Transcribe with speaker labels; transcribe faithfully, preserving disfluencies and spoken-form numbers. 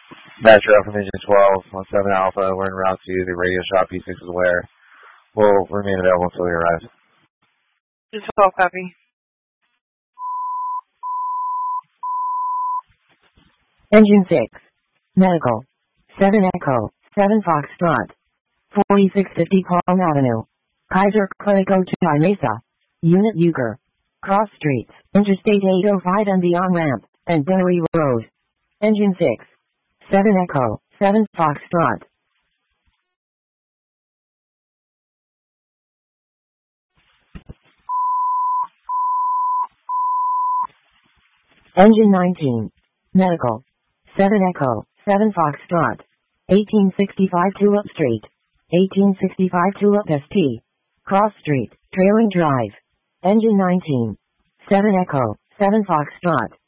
Speaker 1: Metro from Engine twelve on seven Alpha. We're en route to the radio shop. P six is aware. Will remain available until we arrive.
Speaker 2: twelve, copy.
Speaker 3: Engine six. Medical. seven Echo. seven Foxtrot. forty-six fifty Palm Avenue. Kaiser Clinic Ojai Mesa. Unit Euchre. Cross Streets. Interstate eight oh five and the on-ramp. And Bowie Road. Engine six. seven Echo. seven Foxtrot. Engine nineteen. Medical. seven Echo. seven Foxtrot. eighteen sixty-five Tulip Street. eighteen sixty-five Tulip S T. Cross Street. Trailing Drive. Engine nineteen. seven Echo. seven Foxtrot.